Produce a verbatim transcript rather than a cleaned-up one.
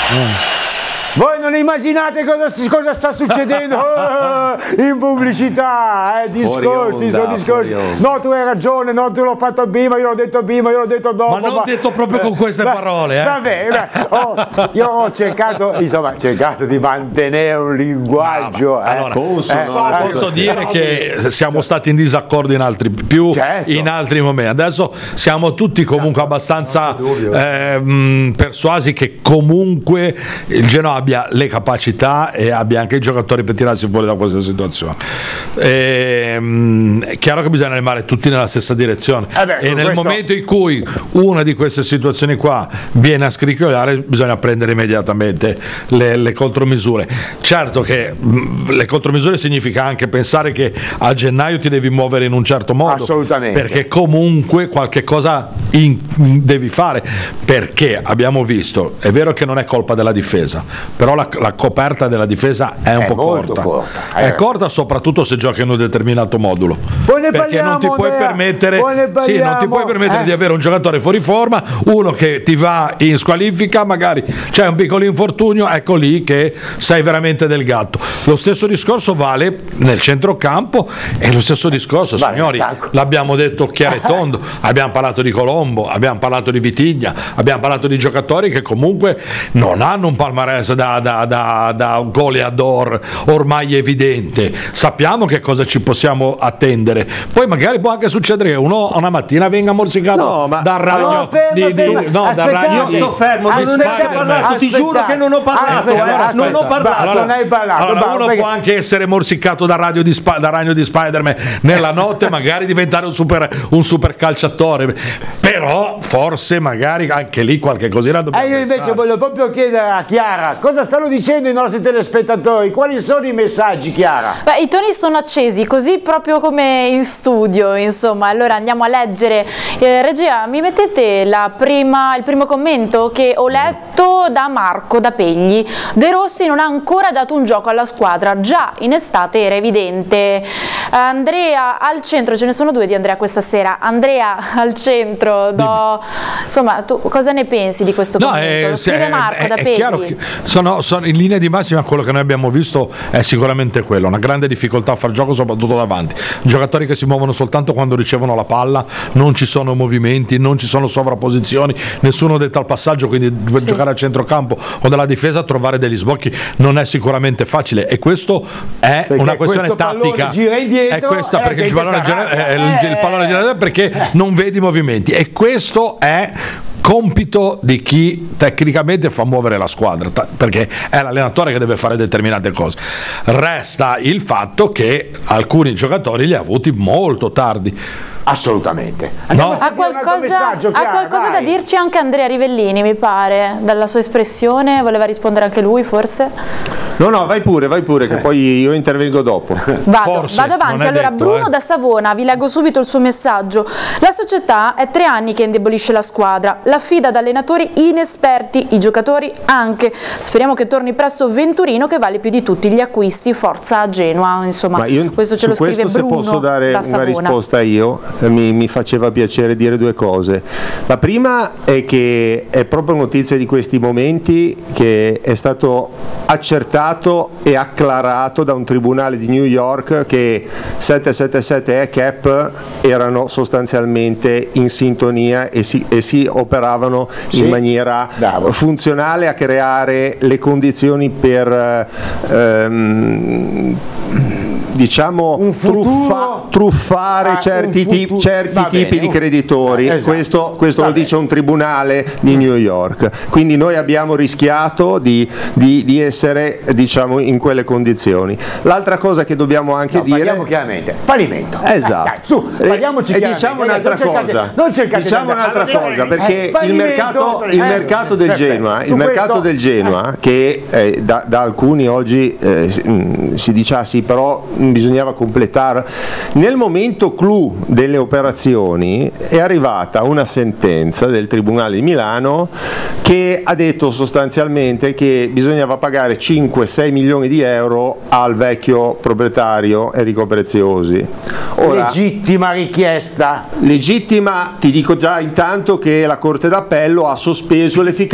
Mm. Voi non immaginate cosa, cosa sta succedendo in pubblicità, eh, discorsi, onda, sono discorsi. No, tu hai ragione, no, tu l'ho fatto prima, io l'ho detto prima, io l'ho detto dopo. Ma non ma... detto proprio con queste beh, parole, eh. Vabbè, beh, oh, io ho cercato, insomma, cercato di mantenere un linguaggio. No, eh, allora, consono, eh, posso dire che siamo stati in disaccordo in altri più certo. in altri momenti. Adesso siamo tutti comunque abbastanza eh, mh, persuasi che comunque il Genoa abbia le capacità e abbia anche i giocatori per tirarsi fuori da questa situazione. E, mh, è chiaro che bisogna remare tutti nella stessa direzione eh beh, e nel questo... momento in cui una di queste situazioni qua viene a scricchiolare bisogna prendere immediatamente le, le contromisure. Certo che mh, le contromisure significa anche pensare che a gennaio ti devi muovere in un certo modo, assolutamente, perché comunque qualche cosa in, devi fare, perché abbiamo visto, è vero che non è colpa della difesa, però la, la coperta della difesa è un è po' molto corta, corta. è corta soprattutto se giochi in un determinato modulo, poi ne perché parliamo, non ti puoi Andrea, permettere poi ne sì, non ti puoi permettere eh. di avere un giocatore fuori forma, uno che ti va in squalifica, magari c'è un piccolo infortunio, ecco lì che sei veramente del gatto. Lo stesso discorso vale nel centrocampo e lo stesso discorso, vale, signori, stanco. l'abbiamo detto chiaro e tondo, abbiamo parlato di Colombo, abbiamo parlato di Vitigna, abbiamo parlato di giocatori che comunque non hanno un palmarès da, da, da, da un goleador ormai evidente, sappiamo che cosa ci possiamo attendere, poi magari può anche succedere che uno una mattina venga morsicato no, ma... dal raggio no, fermo, di, di, fermo. no, dal raggio io sto fermo, non ho neanche parlato, ti giuro che non ho parlato, aspetta, eh, aspetta, non ho parlato. allora, non hai parlato, allora, bravo, uno perché... può anche essere morsicato dal ragno di, Sp- dal ragno di Spider-Man nella notte, magari diventare un super, un super calciatore, però forse magari anche lì qualche cosina dobbiamo E io invece pensare. voglio proprio chiedere a Chiara cosa stanno dicendo i nostri telespettatori, quali sono i messaggi, Chiara? Beh, i toni sono accesi, così proprio come in studio, insomma. Allora andiamo a leggere. Eh, regia, mi mettete la prima, il primo commento che ho letto da Marco da Pegli. De Rossi non ha ancora dato un gioco alla squadra, già in estate era evidente. Andrea al centro, ce ne sono due di Andrea questa sera. Andrea al centro, do... insomma, tu cosa ne pensi di questo No, commento? è, Lo scrive è, Marco è, da è Pegli. chiaro che sono, sono in linea di massima quello che noi abbiamo visto è sicuramente quello, una grande difficoltà a far gioco soprattutto davanti, giocatori che si muovono soltanto quando ricevono la palla, non ci sono movimenti, non ci sono sovrapposizioni, nessuno detta al passaggio, quindi per sì. giocare a centrocampo o dalla difesa trovare degli sbocchi non è sicuramente facile e questo è Perché una questione questo pallone tattica, gira indietro è questa e la perché il gente pallone, si gira, arrabbia. è il, il pallone gira perché non vedi i movimenti e questo è compito di chi tecnicamente fa muovere la squadra, perché è l'allenatore che deve fare determinate cose. Resta il fatto che alcuni giocatori li ha avuti molto tardi. Assolutamente. Andiamo No. a Ha sentire un altro qualcosa, messaggio, ha Chiara, qualcosa da vai. dirci anche Andrea Rivellini, mi pare, dalla sua espressione, voleva rispondere anche lui forse? No, no, vai pure, vai pure, che poi io intervengo dopo. Vado, Forse, vado non avanti. è Allora, detto, Bruno eh. da Savona, vi leggo subito il suo messaggio. La società è tre anni che indebolisce la squadra, la affida ad allenatori inesperti, i giocatori anche. Speriamo che torni presto Venturino che vale più di tutti gli acquisti, forza a Genova. Insomma, Ma io questo ce su lo scrive questo, Bruno se posso dare da una Savona. risposta io, eh, mi, mi faceva piacere dire due cose. La prima è che è proprio notizia di questi momenti che è stato accertato e acclarato da un tribunale di New York che settecentosettantasette e Cap erano sostanzialmente in sintonia e si, e si operavano Sì, in maniera bravo. funzionale a creare le condizioni per ehm, diciamo Un futuro- truffa- truffare Ah, certi, un futuro- tip- certi va tipi bene, di un- creditori. Esatto. Questo, questo Va lo dice bene. un tribunale di New York. Quindi noi abbiamo rischiato di, di- di essere, diciamo, in quelle condizioni. L'altra cosa che dobbiamo anche No, dire parliamo chiaramente. Fallimento. Esatto. Dai, dai, su, E- parliamoci e chiaramente. diciamo un'altra Ragazzi, non cercate- cosa. non cercate Diciamo di andare- un'altra allora, cosa, eh, perché il fallimento, mercato, eh, il mercato del perfetto. Genoa, il Su mercato questo- del Genoa che eh, da, da alcuni oggi eh, si, mh, si dice ah sì, però mh, bisognava completare. Nel momento clou delle operazioni è arrivata una sentenza del Tribunale di Milano che ha detto sostanzialmente che bisognava pagare cinque sei milioni di euro al vecchio proprietario Enrico Preziosi. Ora, Legittima richiesta. legittima, ti dico già intanto che la Corte d'Appello ha sospeso l'efficacia